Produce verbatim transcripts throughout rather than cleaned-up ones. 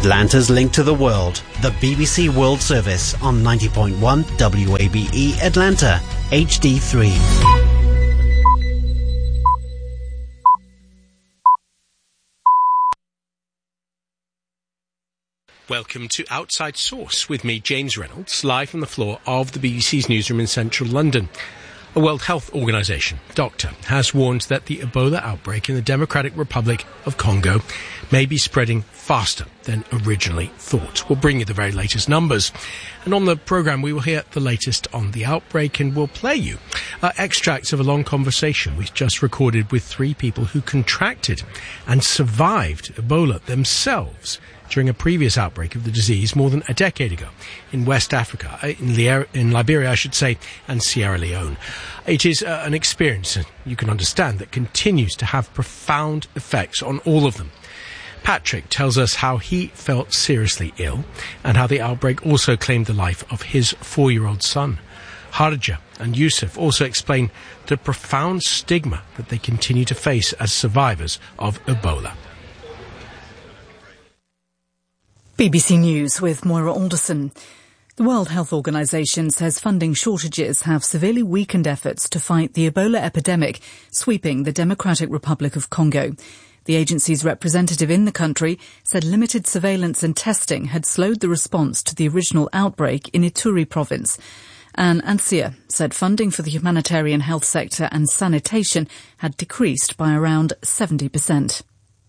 Atlanta's link to the world, the B B C World Service on ninety point one W A B E Atlanta, H D three. Welcome to Outside Source with me, James Reynolds, live from the floor of the B B C's newsroom in central London. A World Health Organization, doctor, has warned that the Ebola outbreak in the Democratic Republic of Congo may be spreading faster than originally thought. We'll bring you the very latest numbers. And on the programme, we will hear the latest on the outbreak, and we'll play you uh, extracts of a long conversation we've just recorded with three people who contracted and survived Ebola themselves during a previous outbreak of the disease more than a decade ago in West Africa, in, Lier- in Liberia, I should say, and Sierra Leone. It is uh, an experience, you can understand, that continues to have profound effects on all of them. Patrick tells us how he felt seriously ill and how the outbreak also claimed the life of his four-year-old son. Harja and Yusuf also explain the profound stigma that they continue to face as survivors of Ebola. B B C News with Moira Alderson. The World Health Organization says funding shortages have severely weakened efforts to fight the Ebola epidemic sweeping the Democratic Republic of Congo. The agency's representative in the country said limited surveillance and testing had slowed the response to the original outbreak in Ituri province. Anne Ansia said funding for the humanitarian health sector and sanitation had decreased by around seventy percent.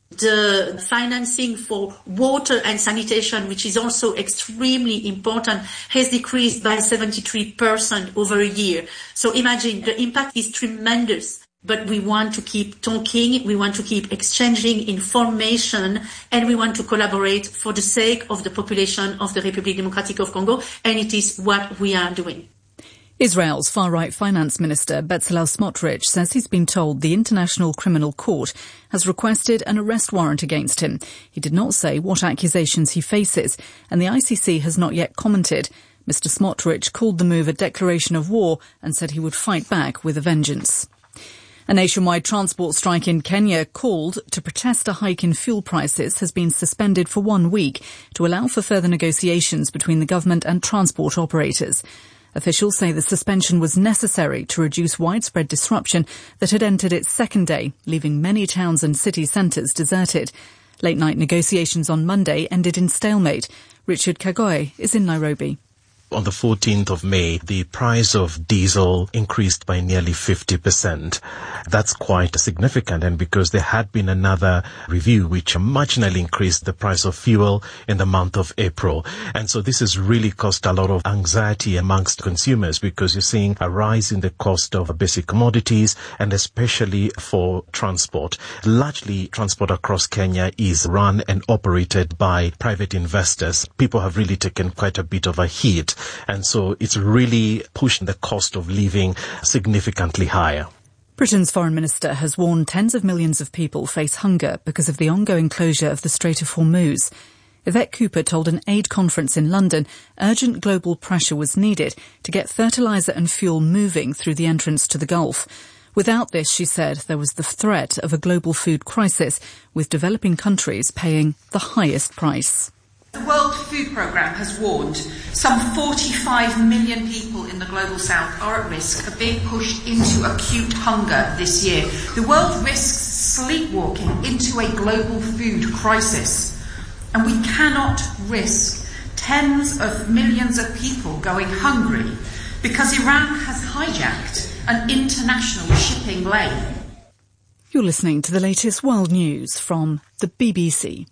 The financing for water and sanitation, which is also extremely important, has decreased by seventy-three percent over a year. So imagine, the impact is tremendous, but we want to keep talking, we want to keep exchanging information, and we want to collaborate for the sake of the population of the Republic Democratic of Congo, and it is what we are doing. Israel's far-right finance minister Bezalel Smotrich says he's been told the International Criminal Court has requested an arrest warrant against him. He did not say what accusations he faces, and the I C C has not yet commented. Mister Smotrich called the move a declaration of war and said he would fight back with a vengeance. A nationwide transport strike in Kenya called to protest a hike in fuel prices has been suspended for one week to allow for further negotiations between the government and transport operators. Officials say the suspension was necessary to reduce widespread disruption that had entered its second day, leaving many towns and city centres deserted. Late-night negotiations on Monday ended in stalemate. Richard Kagoy is in Nairobi. On the fourteenth of May, the price of diesel increased by nearly fifty percent. That's quite significant, and because there had been another review which marginally increased the price of fuel in the month of April. And so this has really caused a lot of anxiety amongst consumers, because you're seeing a rise in the cost of basic commodities, and especially for transport. Largely, transport across Kenya is run and operated by private investors. People have really taken quite a bit of a hit. And so it's really pushing the cost of living significantly higher. Britain's foreign minister has warned tens of millions of people face hunger because of the ongoing closure of the Strait of Hormuz. Yvette Cooper told an aid conference in London urgent global pressure was needed to get fertiliser and fuel moving through the entrance to the Gulf. Without this, she said, there was the threat of a global food crisis, with developing countries paying the highest price. The World Food Programme has warned some forty-five million people in the Global South are at risk of being pushed into acute hunger this year. The world risks sleepwalking into a global food crisis. And we cannot risk tens of millions of people going hungry because Iran has hijacked an international shipping lane. You're listening to the latest world news from the B B C.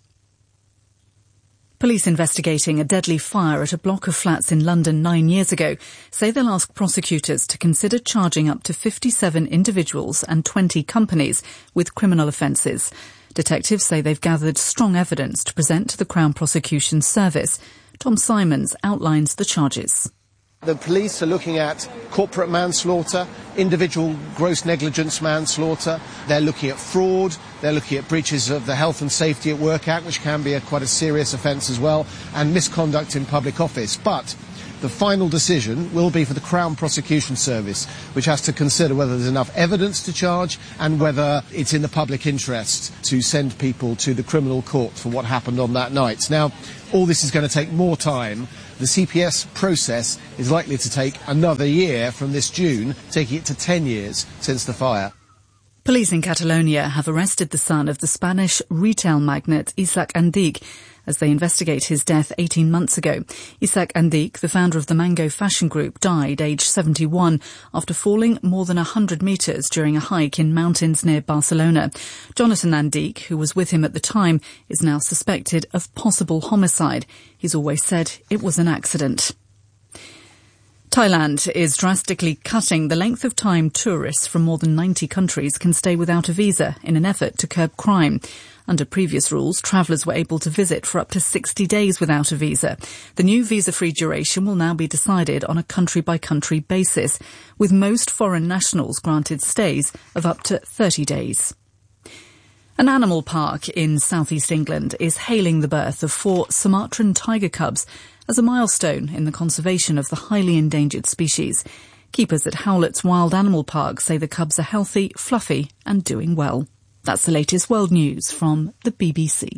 Police investigating a deadly fire at a block of flats in London nine years ago say they'll ask prosecutors to consider charging up to fifty-seven individuals and twenty companies with criminal offences. Detectives say they've gathered strong evidence to present to the Crown Prosecution Service. Tom Simons outlines the charges. The police are looking at corporate manslaughter, individual gross negligence manslaughter. They're looking at fraud. They're looking at breaches of the Health and Safety at Work Act, which can be a, quite a serious offence as well, and misconduct in public office. But The final decision will be for the Crown Prosecution Service, which has to consider whether there's enough evidence to charge and whether it's in the public interest to send people to the criminal court for what happened on that night. Now, all this is going to take more time. The C P S process is likely to take another year from this June, taking it to ten years since the fire. Police in Catalonia have arrested the son of the Spanish retail magnate Isaac Andic as they investigate his death eighteen months ago. Isaac Andic, the founder of the Mango fashion group, died aged seventy-one after falling more than one hundred metres during a hike in mountains near Barcelona. Jonathan Andic, who was with him at the time, is now suspected of possible homicide. He's always said it was an accident. Thailand is drastically cutting the length of time tourists from more than ninety countries can stay without a visa in an effort to curb crime. Under previous rules, travellers were able to visit for up to sixty days without a visa. The new visa-free duration will now be decided on a country-by-country basis, with most foreign nationals granted stays of up to thirty days. An animal park in southeast England is hailing the birth of four Sumatran tiger cubs as a milestone in the conservation of the highly endangered species. Keepers at Howlett's Wild Animal Park say the cubs are healthy, fluffy and doing well. That's the latest world news from the B B C.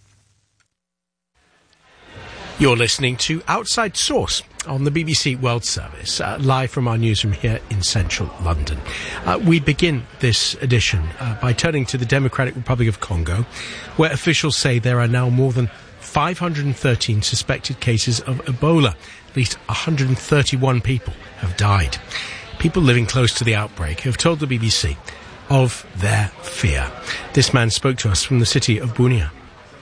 You're listening to Outside Source on the B B C World Service, uh, live from our newsroom here in central London. Uh, we begin this edition uh, by turning to the Democratic Republic of Congo, where officials say there are now more than five hundred thirteen suspected cases of Ebola. At least one hundred thirty-one people have died. People living close to the outbreak have told the B B C of their fear. This man spoke to us from the city of Bunia.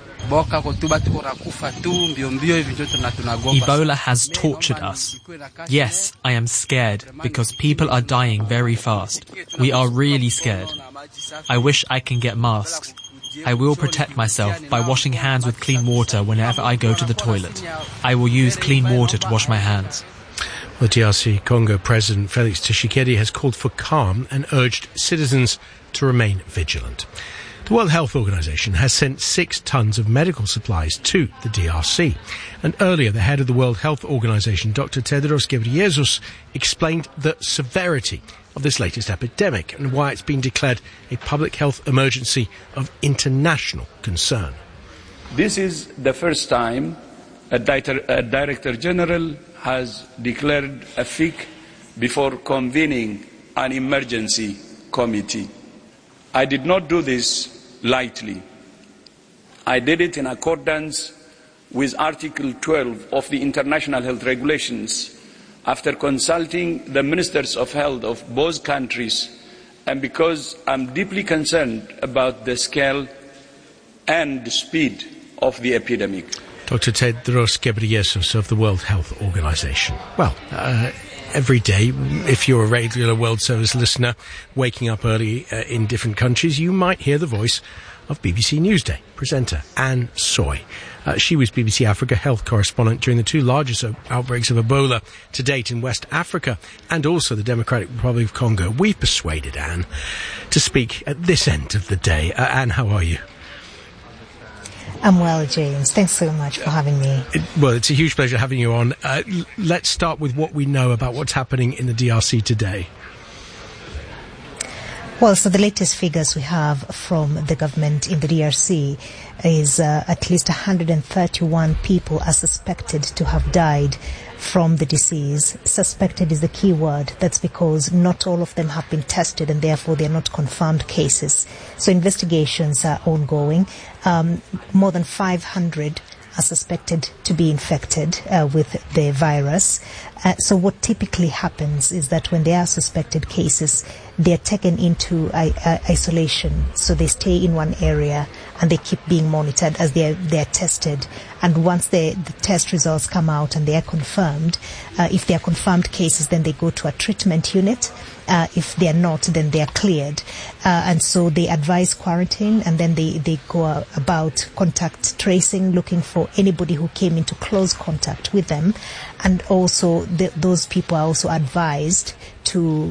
Ebola has tortured us. Yes, I am scared because people are dying very fast. We are really scared. I wish I can get masks. I will protect myself by washing hands with clean water whenever I go to the toilet. I will use clean water to wash my hands. The D R C Congo President Felix Tshisekedi has called for calm and urged citizens to remain vigilant. The World Health Organization has sent six tons of medical supplies to the D R C. And earlier, the head of the World Health Organization, Doctor Tedros Ghebreyesus, explained the severity of this latest epidemic and why it's been declared a public health emergency of international concern. This is the first time a, di- a Director General has declared a F I C before convening an emergency committee. I did not do this lightly. I did it in accordance with Article twelve of the International Health Regulations after consulting the Ministers of Health of both countries and because I'm deeply concerned about the scale and the speed of the epidemic. Doctor Tedros Ghebreyesus of the World Health Organization. Well, uh, every day, if you're a regular World Service listener waking up early uh, in different countries, you might hear the voice of B B C Newsday presenter Anne Soy. Uh, she was B B C Africa health correspondent during the two largest outbreaks of Ebola to date in West Africa and also the Democratic Republic of Congo. We've persuaded Anne to speak at this end of the day. Uh, Anne, how are you? I'm well, James. Thanks so much for having me. It, well, it's a huge pleasure having you on. Uh, l- let's start with what we know about what's happening in the D R C today. Well, so the latest figures we have from the government in the D R C is uh, at least one hundred thirty-one people are suspected to have died from the disease. Suspected is the key word. That's because not all of them have been tested and therefore they're not confirmed cases. So investigations are ongoing. Um, more than five hundred are suspected to be infected uh, with the virus. Uh, so what typically happens is that when there are suspected cases, they're taken into uh, uh, isolation. So they stay in one area and they keep being monitored as they're, they're tested. And once the, the test results come out and they are confirmed, uh, if they are confirmed cases, then they go to a treatment unit. Uh, if they are not, then they are cleared. Uh, and so they advise quarantine, and then they, they go uh, about contact tracing, looking for anybody who came into close contact with them. And also the, those people are also advised to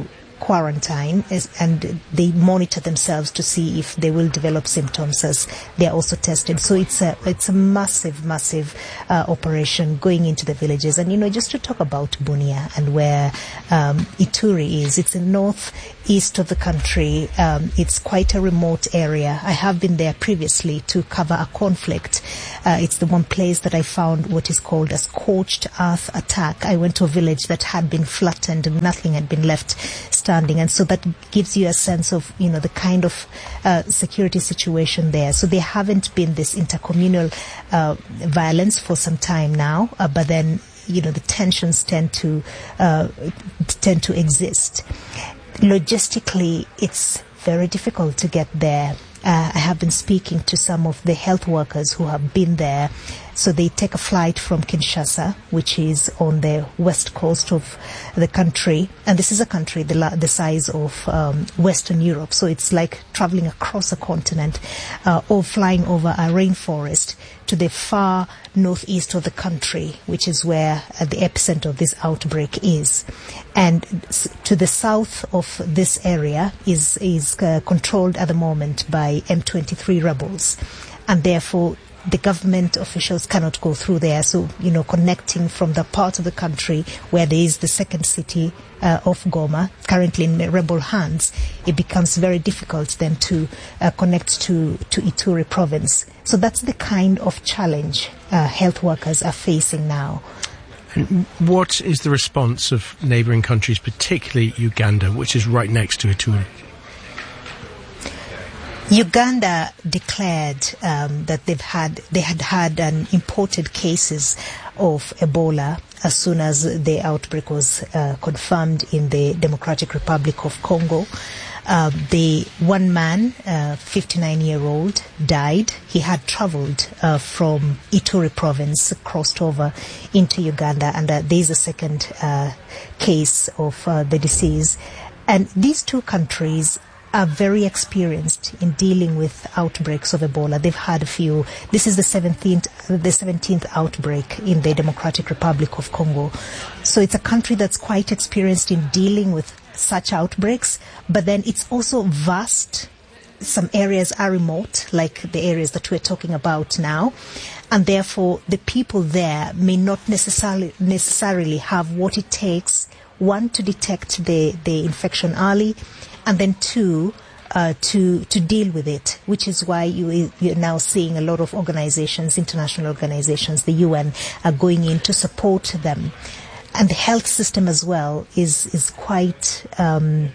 quarantine is, and they monitor themselves to see if they will develop symptoms as they are also tested. So it's a it's a massive, massive uh, operation going into the villages. And, you know, just to talk about Bunia and where um, Ituri is, it's in northeast of the country. Um, it's quite a remote area. I have been there previously to cover a conflict. Uh, it's the one place that I found what is called a scorched earth attack. I went to a village that had been flattened and nothing had been left standing. And so that gives you a sense of, you know, the kind of uh, security situation there. So there haven't been this intercommunal uh, violence for some time now, uh, but then, you know, the tensions tend to uh, tend to exist. Logistically, it's very difficult to get there. Uh, I have been speaking to some of the health workers who have been there. So they take a flight from Kinshasa, which is on the west coast of the country. And this is a country the, la- the size of um, Western Europe. So it's like traveling across a continent uh, or flying over a rainforest to the far northeast of the country, which is where uh, the epicenter of this outbreak is. And s- to the south of this area is, is uh, controlled at the moment by M twenty-three rebels. And therefore, the government officials cannot go through there. So, you know, connecting from the part of the country where there is the second city uh, of Goma, currently in rebel hands, it becomes very difficult then to uh, connect to, to Ituri province. So that's the kind of challenge uh, health workers are facing now. And what is the response of neighbouring countries, particularly Uganda, which is right next to Ituri? Uganda declared um, that they've had they had had an imported cases of Ebola as soon as the outbreak was uh, confirmed in the Democratic Republic of Congo. Uh, the one man, uh, fifty-nine-year-old, died. He had travelled uh, from Ituri province, crossed over into Uganda, and uh, there is a second uh, case of uh, the disease. And these two countries are very experienced in dealing with outbreaks of Ebola. They've had a few. This is the seventeenth, the seventeenth outbreak in the Democratic Republic of Congo. So it's a country that's quite experienced in dealing with such outbreaks, but then it's also vast. Some areas are remote, like the areas that we're talking about now, and therefore the people there may not necessarily necessarily have what it takes, one, to detect the, the infection early, and then two, uh, to to deal with it, which is why you, you're now seeing a lot of organizations, international organizations, the U N, are going in to support them. And the health system as well is is quite, um,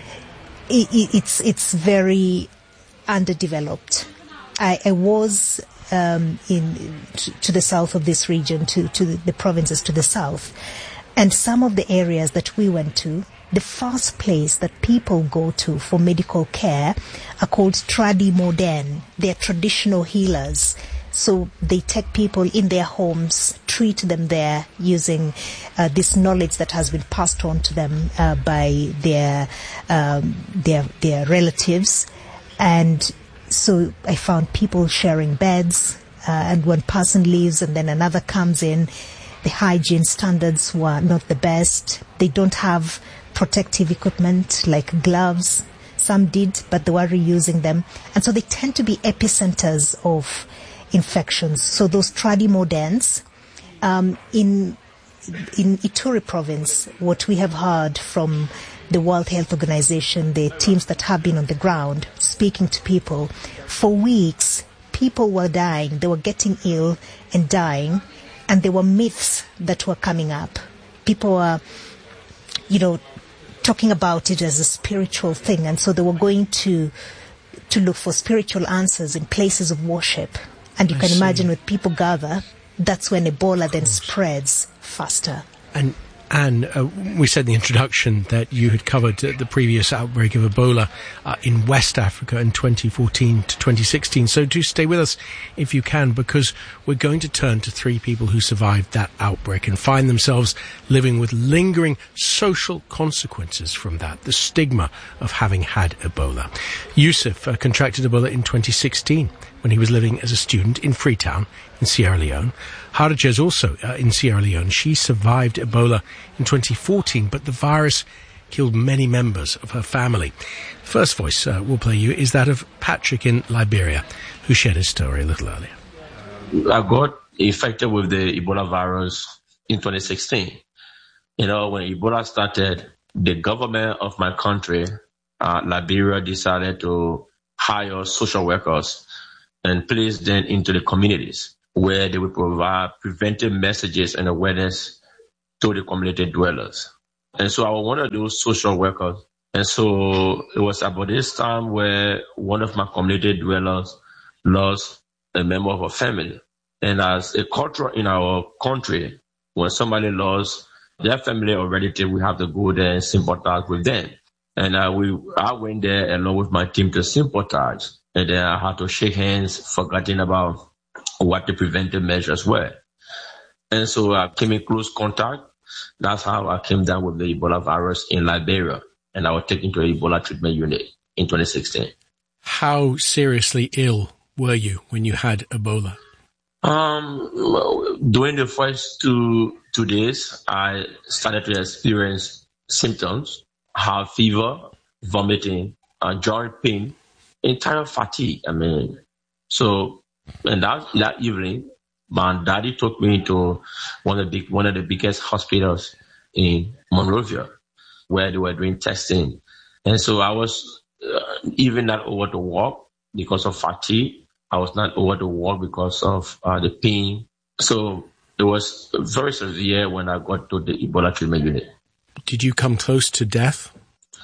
it, it's it's very underdeveloped. I, I was um, in to, to the south of this region, to, to the provinces to the south, and some of the areas that we went to, the first place that people go to for medical care are called tradi modern. They're traditional healers. So they take people in their homes, treat them there using uh, this knowledge that has been passed on to them uh, by their, um, their their relatives. And so I found people sharing beds, uh, and one person leaves and then another comes in. The hygiene standards were not the best. They don't have protective equipment like gloves. Some did, but they were reusing them. And so they tend to be epicenters of infections. So those tradi moderns, um, in in Ituri province, what we have heard from the World Health Organization, the teams that have been on the ground speaking to people, for weeks, people were dying. They were getting ill and dying, and there were myths that were coming up. People were, you know, talking about it as a spiritual thing, and so they were going to to look for spiritual answers in places of worship. And you I can see. imagine when people gather, that's when Ebola then spreads faster. And Anne, uh, we said in the introduction that you had covered uh, the previous outbreak of Ebola uh, in West Africa in twenty fourteen to twenty sixteen. So do stay with us if you can, because we're going to turn to three people who survived that outbreak and find themselves living with lingering social consequences from that, the stigma of having had Ebola. Yusuf uh, contracted Ebola in twenty sixteen when he was living as a student in Freetown in Sierra Leone. Hadija is also uh, in Sierra Leone. She survived Ebola in twenty fourteen, but the virus killed many members of her family. The first voice uh, we'll play you is that of Patrick in Liberia, who shared his story a little earlier. I got infected with the Ebola virus in twenty sixteen. You know, when Ebola started, the government of my country, uh, Liberia, decided to hire social workers and place them into the communities where they will provide preventive messages and awareness to the community dwellers. And so I was one of those social workers. And so it was about this time where one of my community dwellers lost a member of her family. And as a culture in our country, when somebody lost their family or relative, we have to go there and sympathize with them. And uh, we, I went there along with my team to sympathize. And then I had to shake hands, forgetting about what the preventive measures were. And so I came in close contact. That's how I came down with the Ebola virus in Liberia. And I was taken to an Ebola treatment unit in twenty sixteen. How seriously ill were you when you had Ebola? Um, well, during the first two, two days, I started to experience symptoms, have fever, vomiting, uh, joint pain, entire fatigue. I mean, so, and that, that evening, my daddy took me to one of the big, one of the biggest hospitals in Monrovia, where they were doing testing. And so I was uh, even not able to walk because of fatigue. I was not able to walk because of uh, the pain. So it was very severe when I got to the Ebola treatment unit. Did you come close to death?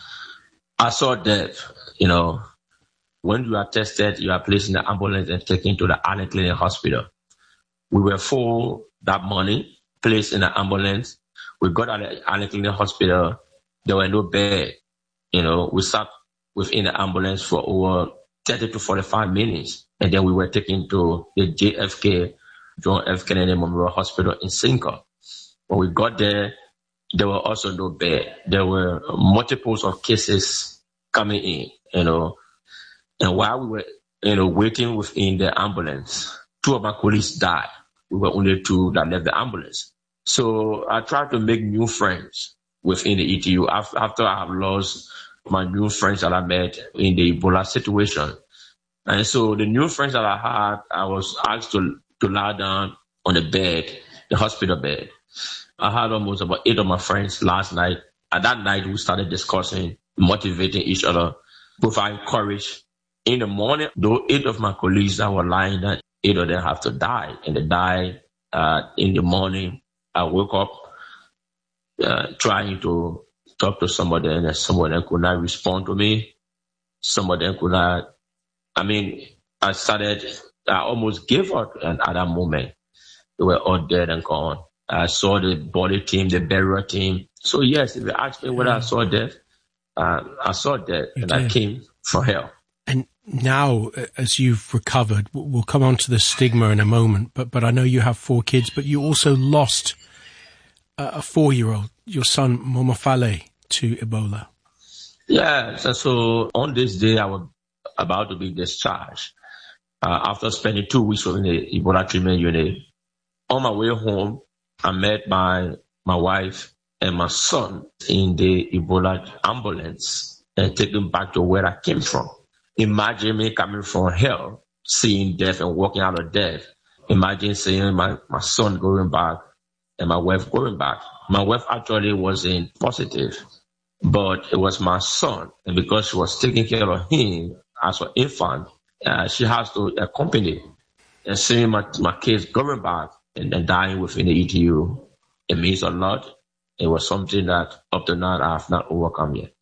I saw death. You know, when you are tested, you are placed in the ambulance and taken to the Allen Clinic Hospital. We were full that morning, placed in the ambulance. We got at the Allen Clinic Hospital. There were no bed. You know, we sat within the ambulance for over thirty to forty-five minutes. And then we were taken to the J F K, John F. Kennedy Memorial Hospital in Cinco. When we got there, there were also no bed. There were multiples of cases coming in, you know. And while we were, you know, waiting within the ambulance, two of my colleagues died. We were only two that left the ambulance. So I tried to make new friends within the E T U after I have lost my new friends that I met in the Ebola situation. And so the new friends that I had, I was asked to, to lie down on the bed, the hospital bed. I had almost about eight of my friends last night. At that night, we started discussing, motivating each other, providing courage. In the morning, though eight of my colleagues that were lying down, eight of them have to die. And they died uh, in the morning. I woke up uh, trying to talk to somebody, and some of them could not respond to me. Some of them could not. I mean, I started, I almost gave up at that moment. They were all dead and gone. I saw the body team, the burial team. So yes, if you ask me whether I saw death, uh, I saw death, you and did. I came for help. And now, as you've recovered, we'll come on to the stigma in a moment, but, but I know you have four kids, but you also lost a four-year-old, your son Momofale, to Ebola. Yeah, so, so on this day, I was about to be discharged uh, after spending two weeks in the Ebola treatment unit. On my way home, I met my my wife and my son in the Ebola ambulance and take them back to where I came from. Imagine me coming from hell, seeing death and walking out of death. Imagine seeing my, my son going back and my wife going back. My wife actually wasn't positive, but it was my son. And because she was taking care of him as an infant, uh, she has to accompany. And seeing my, my kids going back and then dying within the E T U, it means a lot. It was something that up to now I have not overcome yet.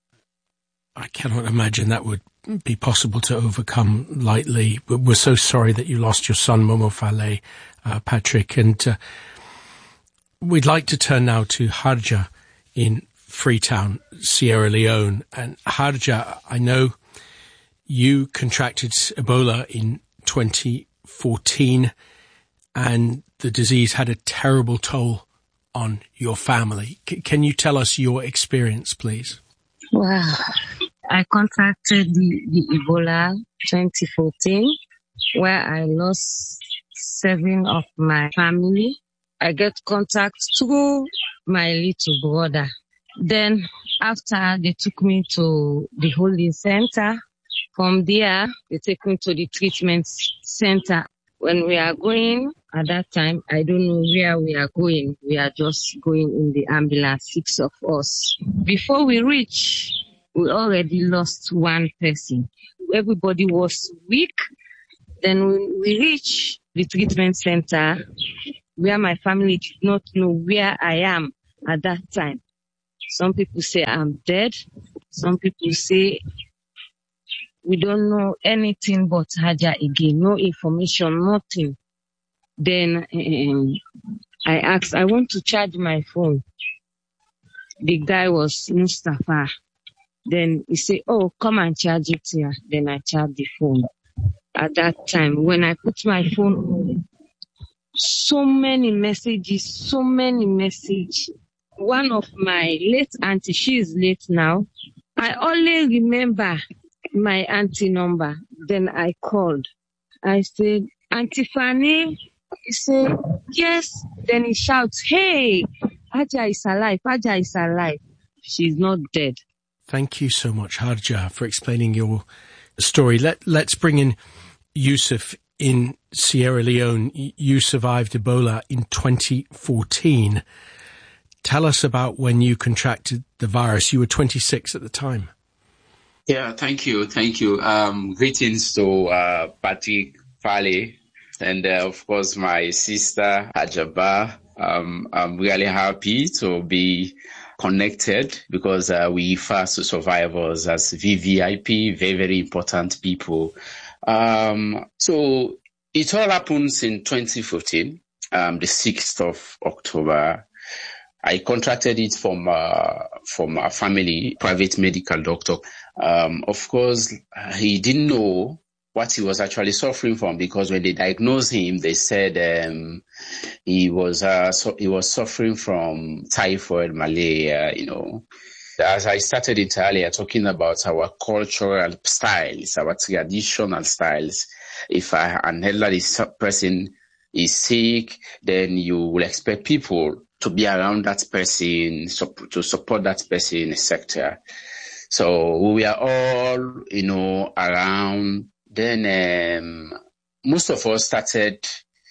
I cannot imagine that would be possible to overcome lightly. We're so sorry that you lost your son, Momofale, uh, Patrick. And uh, we'd like to turn now to Harja in Freetown, Sierra Leone. And Harja, I know you contracted Ebola in twenty fourteen, and the disease had a terrible toll on your family. C- can you tell us your experience, please? Wow. I contracted the, the Ebola twenty fourteen, where I lost seven of my family. I get contact through my little brother. Then after they took me to the holding center. From there, they take me to the treatment center. When we are going, at that time, I don't know where we are going. We are just going in the ambulance, six of us. Before we reach, we already lost one person. Everybody was weak. Then when we reach the treatment center, where my family did not know where I am at that time. Some people say I'm dead. Some people say we don't know anything but Haja again, no information, nothing. Then um, I asked, I want to charge my phone. The guy was Mustafa. Then he said, oh, come and charge it here. Then I charged the phone. At that time, when I put my phone on, so many messages, so many messages. One of my late auntie, she is late now. I only remember my auntie number. Then I called. I said, Auntie Fanny. He said, yes. Then he shouts, hey, Haja is alive. Haja is alive. She's not dead. Thank you so much, Haja, for explaining your story. Let, let's bring in Yusuf in Sierra Leone. You survived Ebola in twenty fourteen. Tell us about when you contracted the virus. You were twenty-six at the time. Yeah, thank you. Thank you. Um, greetings to uh, Patrick Fale and, uh, of course, my sister, Ajaba. Um, I'm really happy to be connected because uh, we refer to survivors as V V I P, very, very important people. Um, so it all happens in twenty fourteen, um, the sixth of October. I contracted it from uh, from a family, private medical doctor. Um, of course, he didn't know what he was actually suffering from because when they diagnosed him, they said um, he was uh, so he was suffering from typhoid, malaria. You know, as I started it earlier, talking about our cultural styles, our traditional styles. If I, an elderly person is sick, then you will expect people to be around that person, to support that person, et cetera. So we are all, you know, around. Then um, most of us started,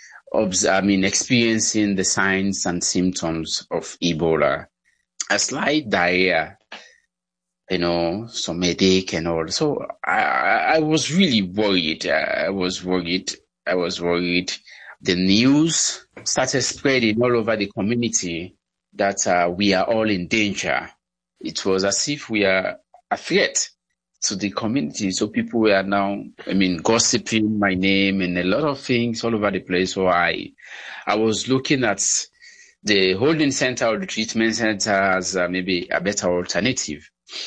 I mean, experiencing the signs and symptoms of Ebola. A slight diarrhea, you know, some headache and all. So I, I was really worried. I was worried. I was worried. The news started spreading all over the community that uh, we are all in danger. It was as if we are a threat to the community. So people were now, I mean, gossiping my name and a lot of things all over the place. So I, I was looking at the holding center or the treatment center as uh, maybe a better alternative.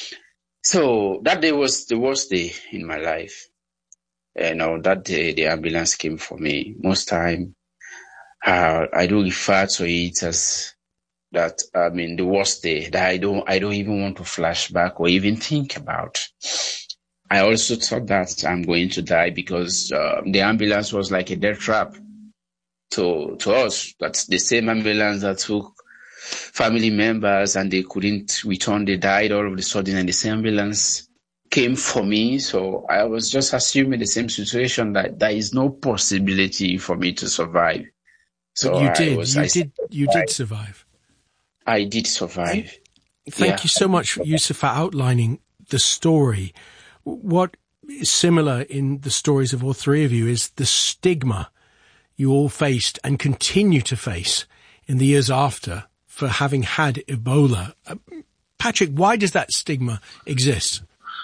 So that day was the worst day in my life. You know, that day the ambulance came for me. Most time, uh, I do refer to it as that, I mean, the worst day that I don't, I don't even want to flash back or even think about. I also thought that I'm going to die because uh, the ambulance was like a death trap to, to us. That's the same ambulance that took family members and they couldn't return. They died all of a sudden and the same ambulance came for me. So I was just assuming the same situation that there is no possibility for me to survive. So but you did, I was, you I did, you did survive. I did survive. Thank yeah. you so much, Yusuf, for outlining the story. What is similar in the stories of all three of you is the stigma you all faced and continue to face in the years after for having had Ebola. Uh, Patrick, why does that stigma exist?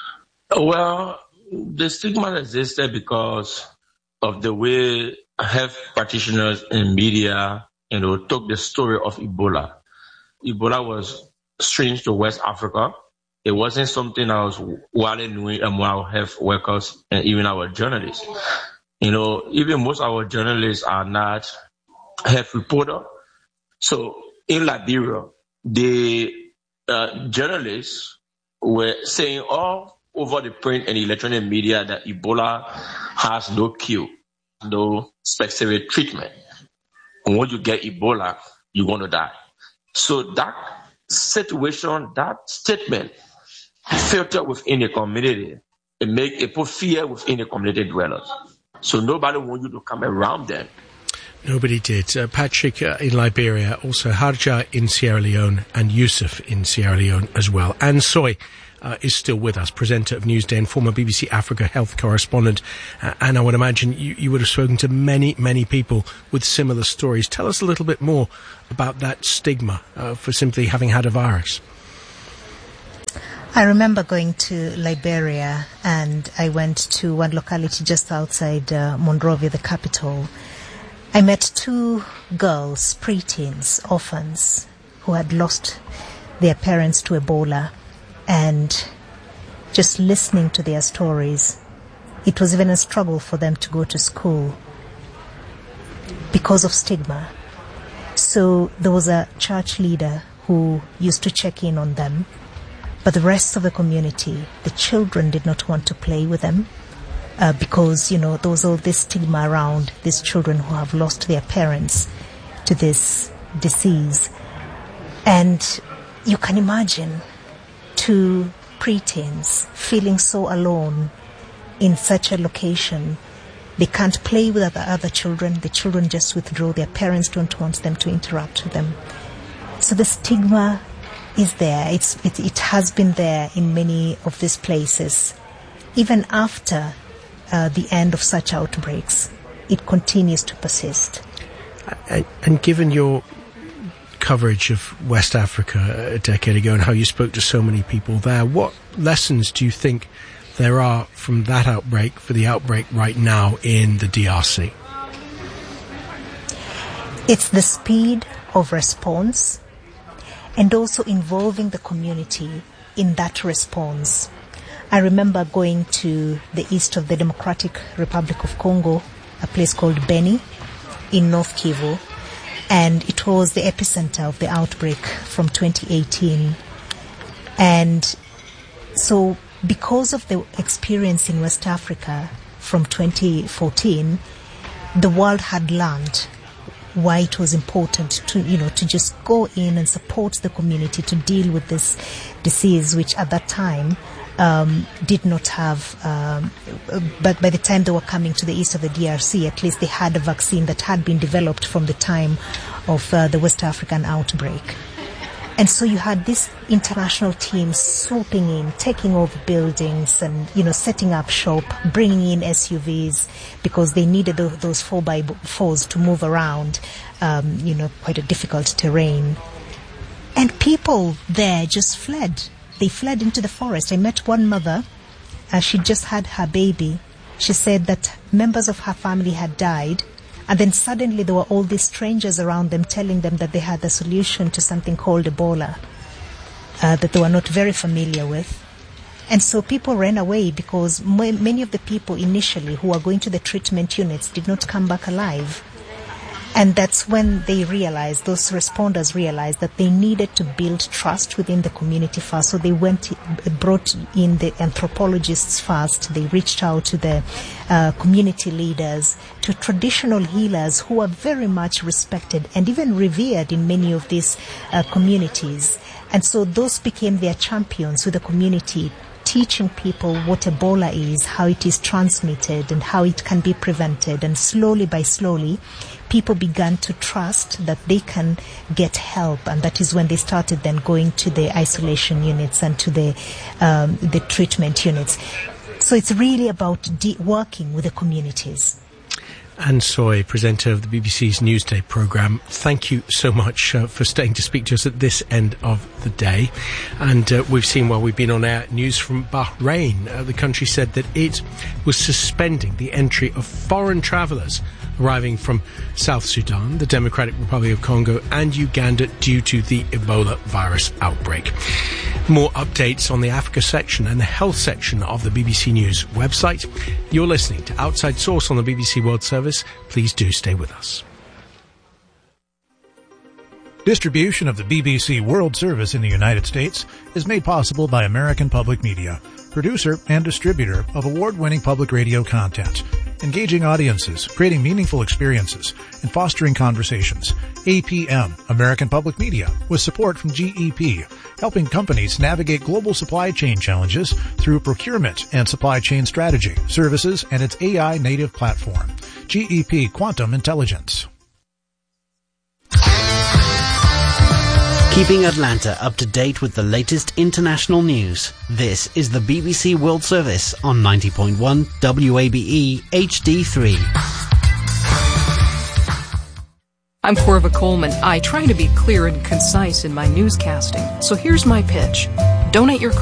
Well, the stigma existed because of the way health practitioners and media, you know, took the story of Ebola. Ebola was strange to West Africa. It wasn't something that was widely known among our health workers and even our journalists. You know, even most of our journalists are not health reporters. So in Liberia, the uh, journalists were saying all over the print and electronic media that Ebola has no cure, no specific treatment. And when you get Ebola, you're going to die. So that situation, that statement, filter within a community. It make it put fear within the community dwellers. So nobody wants you to come around them. Nobody did. Uh, Patrick uh, in Liberia, also Harja in Sierra Leone, and Yusuf in Sierra Leone as well. Anne Soy uh, is still with us, presenter of Newsday and former B B C Africa health correspondent. Uh, and I would imagine you, you would have spoken to many, many people with similar stories. Tell us a little bit more about that stigma uh, for simply having had a virus. I remember going to Liberia, and I went to one locality just outside uh, Monrovia, the capital. I met two girls, preteens, orphans, who had lost their parents to Ebola, and just listening to their stories, it was even a struggle for them to go to school because of stigma. So there was a church leader who used to check in on them, but the rest of the community, the children did not want to play with them. Uh, because, you know, there was all this stigma around these children who have lost their parents to this disease. And you can imagine two preteens feeling so alone in such a location. They can't play with other, other children. The children just withdraw. Their parents don't want them to interact with them. So the stigma is there. It's, it, it has been there in many of these places. Even after Uh, the end of such outbreaks, it continues to persist. And, and given your coverage of West Africa a decade ago and how you spoke to so many people there, what lessons do you think there are from that outbreak for the outbreak right now in the D R C? It's the speed of response and also involving the community in that response. I remember going to the east of the Democratic Republic of Congo, a place called Beni in North Kivu, and it was the epicenter of the outbreak from twenty eighteen. And so because of the experience in West Africa from twenty fourteen, the world had learned why it was important to, you know, to just go in and support the community to deal with this disease, which at that time Um, did not have, um, but by the time they were coming to the east of the D R C, at least they had a vaccine that had been developed from the time of uh, the West African outbreak. And so you had this international team swooping in, taking over buildings and, you know, setting up shop, bringing in S U Vs because they needed th- those four by fours to move around, um, you know, quite a difficult terrain. And people there just fled. They fled into the forest. I met one mother. Uh, she just had her baby. She said that members of her family had died, and then suddenly there were all these strangers around them telling them that they had the solution to something called Ebola, uh, that they were not very familiar with. And so people ran away because m- many of the people initially who were going to the treatment units did not come back alive. And that's when they realized, those responders realized that they needed to build trust within the community first. So they went, brought in the anthropologists first. They reached out to the uh, community leaders, to traditional healers who are very much respected and even revered in many of these uh, communities. And so those became their champions with the community, teaching people what Ebola is, how it is transmitted and how it can be prevented. And slowly by slowly, people began to trust that they can get help, and that is when they started then going to the isolation units and to the um, the treatment units. So it's really about de- working with the communities. Anne Soy, presenter of the B B C's Newsday programme, thank you so much uh, for staying to speak to us at this end of the day. And uh, we've seen while we've been on air news from Bahrain. Uh, the country said that it was suspending the entry of foreign travellers arriving from South Sudan, the Democratic Republic of Congo and Uganda due to the Ebola virus outbreak. More updates on the Africa section and the health section of the B B C News website. You're listening to Outside Source on the B B C World Service. Please do stay with us. Distribution of the B B C World Service in the United States is made possible by American Public Media, producer and distributor of award-winning public radio content. engaging audiences, creating meaningful experiences, and fostering conversations. A P M, American Public Media, with support from G E P, helping companies navigate global supply chain challenges through procurement and supply chain strategy, services, and its A I native platform. G E P Quantum Intelligence. Keeping Atlanta up to date with the latest international news. This is the B B C World Service on ninety point one W A B E H D three. I'm Corva Coleman. I try to be clear and concise in my newscasting. So here's my pitch. Donate your